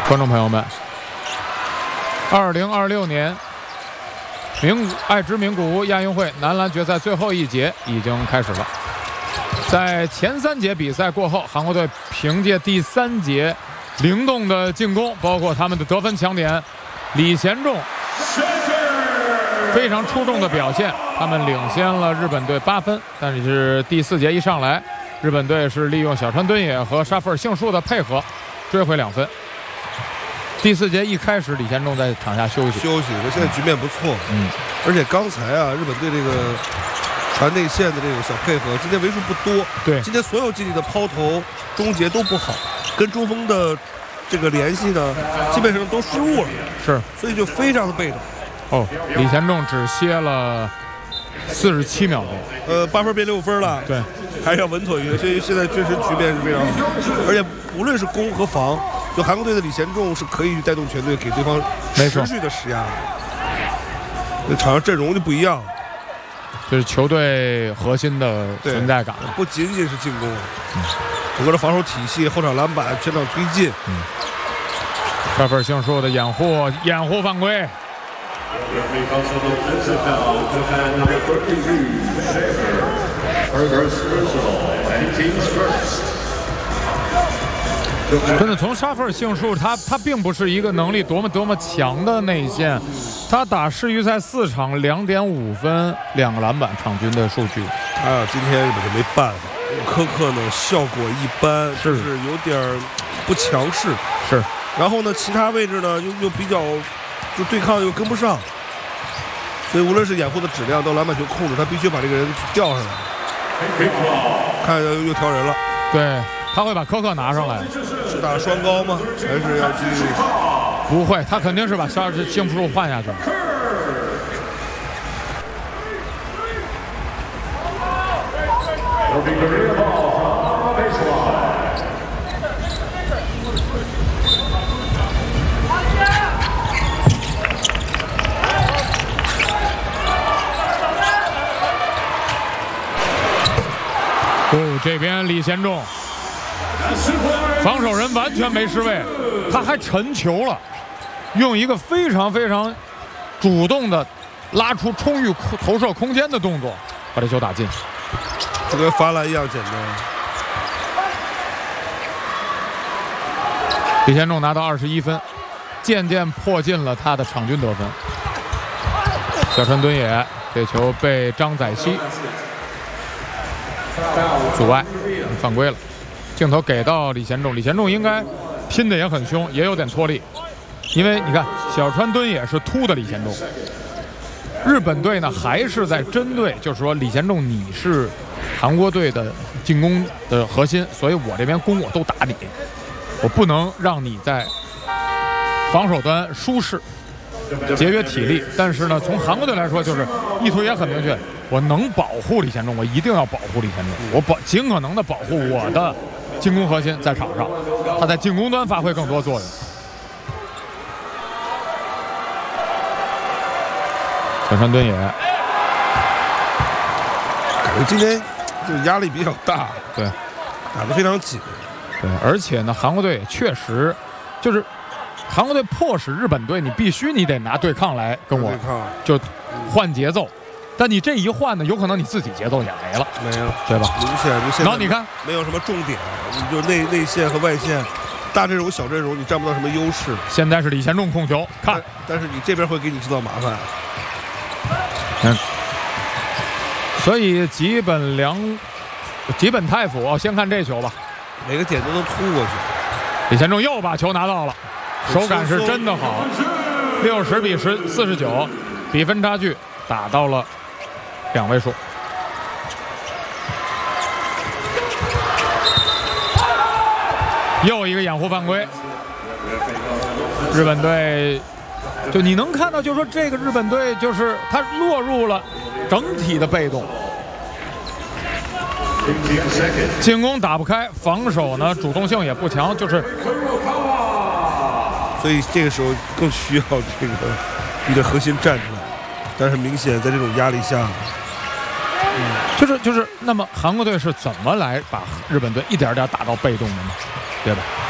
观众朋友们，2026年爱知名古屋亚运会男篮决赛最后一节已经开始了。在前3节比赛过后，韩国队凭借第3节灵动的进攻，包括他们的得分强点李贤仲非常出众的表现，他们领先了日本队8分。但是第4节一上来，日本队是利用小川敦也和沙弗尔幸树的配合追回2分。第4节一开始，李贤仲在场下休息， 那现在局面不错。而且刚才啊，日本队这个传内线的这种小配合，今天为数不多。 对， 今天所有进去的抛投、终结都不好，跟中锋的这个联系呢，基本上都失误了。 是， 所以就非常的被动。 李贤仲只歇了47秒钟。 8分变6分了。 对， 还是要稳妥一点。所以现在确实局面是非常好，而且无论是攻和防，就韩国队的李贤仲是可以去带动全队，给对方持续的施压。这场上阵容就不一样， 就是球队核心的存在感了， 不仅仅是进攻，整个的防守体系、后场篮板、前场推进。 沙弗尔幸树的掩护犯规。真的，从沙弗尔幸树，他并不是一个能力多么强的内线，他打世预赛4场2.5分2个篮板场均的数据。 今天日本就没办法，科克呢效果一般，就是有点不强势。 是， 然后呢，其他位置呢又比较就对抗又跟不上，所以无论是掩护的质量到篮板球控制，他必须把这个人调上来。看又调人了， 对，他会把科克拿上来， 是打双高吗？还是要去？ 不会，他肯定是把幸树换下去。这边李贤仲防守人完全没失位，他还沉球了，用一个非常主动的拉出充裕投射空间的动作把这球打进， 就跟罚篮一样简单。 李贤仲拿到21分，渐渐迫近了他的场均得分。小川敦也这球被张宰熙阻碍，犯规了。镜头给到李贤仲，李贤仲应该拼的也很凶，也有点脱力，因为你看小川敦也是突的李贤仲。日本队呢还是在针对，就是说李贤仲你是韩国队的进攻的核心，所以我这边攻我都打你，我不能让你在防守端舒适节约体力。但是呢，从韩国队来说，就是意图也很明确，我能保护李贤仲，我一定要保护李贤仲，我尽可能的保护我的进攻核心在场上，他在进攻端发挥更多作用。小川敦也感觉今天就是压力比较大， 对， 打得非常紧， 对，而且呢，韩国队也确实就是韩国队迫使日本队，你得拿对抗来跟我就换节奏。但你这一换呢，有可能你自己节奏也没了，对吧？ 明显就现在， 然后你看没有什么重点，你就内线和外线，大阵容小阵容，你占不到什么优势。 现在是李贤仲控球，看， 但是你这边会给你制造麻烦。 所以吉本泰辅，先看这球吧， 每个点都能突过去。 李贤仲又把球拿到了，手感是真的好，60-49，比分差距打到了2位数。又一个掩护犯规，日本队就你能看到，就是说这个日本队就是他落入了整体的被动，进攻打不开，防守呢主动性也不强，就是所以这个时候更需要这个你的核心站出来。但是明显在这种压力下， 就是，那么韩国队是怎么来把日本队一点点打到被动的呢？对吧？